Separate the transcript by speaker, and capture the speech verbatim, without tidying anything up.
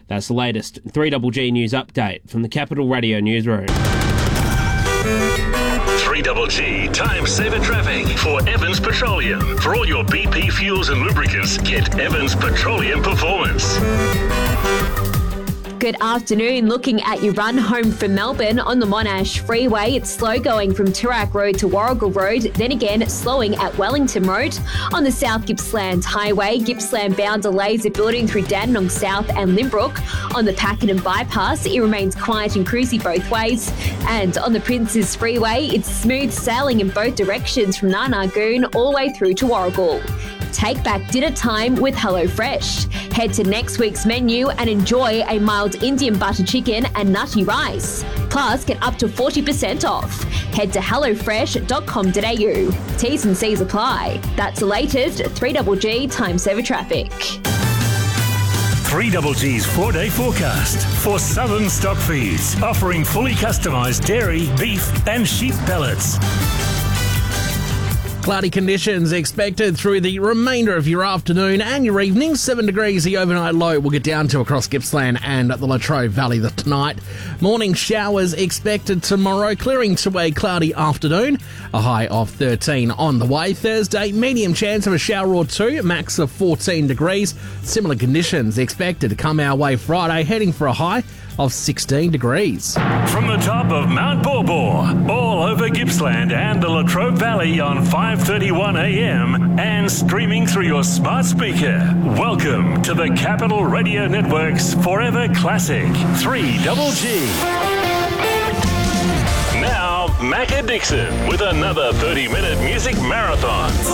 Speaker 1: That's the latest three G G News update from the Capital Radio newsroom.
Speaker 2: three G G Time Saver Traffic for Evans Petroleum. For all your B P fuels and lubricants, get Evans Petroleum Performance.
Speaker 3: Good afternoon. Looking at your run home from Melbourne on the Monash Freeway, it's slow going from Toorak Road to Warrigal Road, then again slowing at Wellington Road. On the South Gippsland Highway, Gippsland bound delays are building through Dandenong South and Limbrook. On the Pakenham Bypass, it remains quiet and cruisy both ways. And on the Princes Freeway, it's smooth sailing in both directions from Narnagoon all the way through to Warrigal. Take back dinner time with HelloFresh. Head to next week's menu and enjoy a mild Indian butter chicken and nutty rice. Plus, get up to forty percent off. Head to hello fresh dot com dot a u. T's and C's apply. That's the latest three G G Time Saver Traffic.
Speaker 2: three G G's four-day forecast for Southern Stock Feeds, offering fully customised dairy, beef and sheep pellets.
Speaker 4: Cloudy conditions expected through the remainder of your afternoon and your evening. Seven degrees, the overnight low will get down to across Gippsland and the Latrobe Valley tonight. Morning showers expected tomorrow, clearing to a cloudy afternoon. A high of thirteen on the way. Thursday, medium chance of a shower or two, max of fourteen degrees. Similar conditions expected to come our way Friday, heading for a high of sixteen degrees.
Speaker 2: From the top of Mount Borbor, all over Gippsland and the Latrobe Valley on five thirty-one a m and streaming through your smart speaker. Welcome to the Capital Radio Network's Forever Classic three G G. Now, Macca Dixon with another thirty-minute music marathon.